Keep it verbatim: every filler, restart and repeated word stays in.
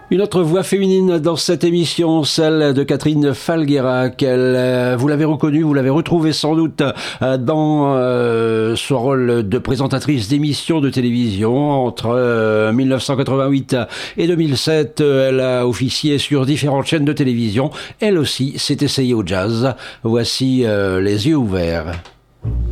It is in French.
Une autre voix féminine dans cette émission, celle de Catherine Falguera, qu'elle, vous l'avez reconnue, vous l'avez retrouvée sans doute dans euh, son rôle de présentatrice d'émissions de télévision. Entre euh, mille neuf cent quatre-vingt-huit et deux mille sept, elle a officié sur différentes chaînes de télévision. Elle aussi s'est essayée au jazz. Voici euh, Les yeux ouverts.